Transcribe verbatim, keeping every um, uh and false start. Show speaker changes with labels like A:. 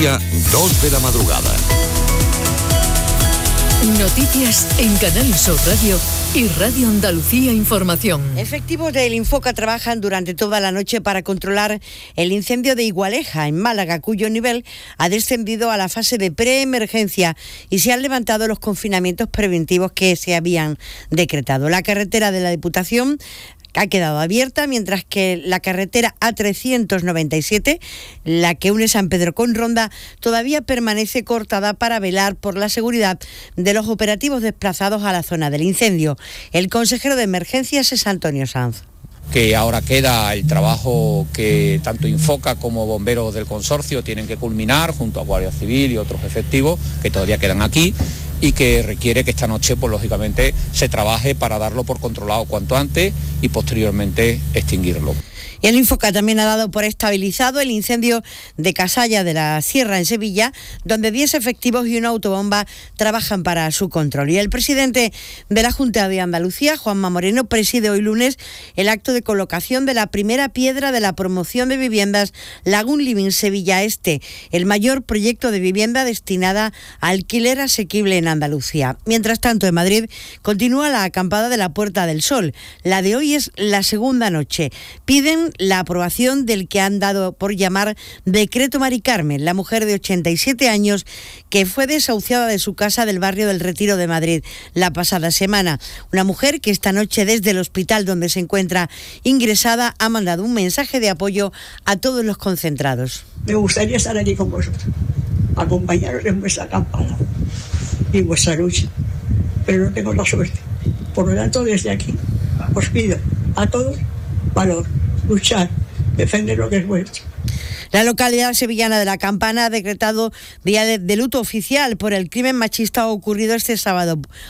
A: dos de la madrugada.
B: Noticias en Canal Sur Radio y Radio Andalucía Información.
C: Efectivos del Infoca trabajan durante toda la noche para controlar el incendio de Igualeja, en Málaga, cuyo nivel ha descendido a la fase de preemergencia y se han levantado los confinamientos preventivos que se habían decretado. La carretera de la Diputación ha quedado abierta, mientras que la carretera A trescientos noventa y siete, la que une San Pedro con Ronda, todavía permanece cortada para velar por la seguridad de los operativos desplazados a la zona del incendio. El consejero de Emergencias es Antonio Sanz.
D: Que ahora queda el trabajo que tanto Infoca como bomberos del consorcio tienen que culminar junto a Guardia Civil y otros efectivos que todavía quedan aquí, y que requiere que esta noche, pues lógicamente, se trabaje para darlo por controlado cuanto antes y posteriormente extinguirlo.
C: Y el Infoca también ha dado por estabilizado el incendio de Casalla de la Sierra, en Sevilla, donde diez efectivos y una autobomba trabajan para su control. Y el presidente de la Junta de Andalucía, Juanma Moreno, preside hoy lunes el acto de colocación de la primera piedra de la promoción de viviendas Lagoon Living Sevilla Este, el mayor proyecto de vivienda destinada a alquiler asequible en Andalucía. Mientras tanto, en Madrid continúa la acampada de la Puerta del Sol. La de hoy es la segunda noche. Piden la aprobación del que han dado por llamar Decreto Mari Carmen, la mujer de ochenta y siete años que fue desahuciada de su casa del barrio del Retiro de Madrid la pasada semana. Una mujer que esta noche, desde el hospital donde se encuentra ingresada, ha mandado un mensaje de apoyo a todos los concentrados.
E: Me gustaría estar allí con vosotros, acompañaros en vuestra campaña y en vuestra lucha, pero no tengo la suerte. Por lo tanto, desde aquí os pido a todos valor, luchar, defender lo que es vuestro.
C: La localidad sevillana de La Campana ha decretado día de, de luto oficial por el crimen machista ocurrido este sábado.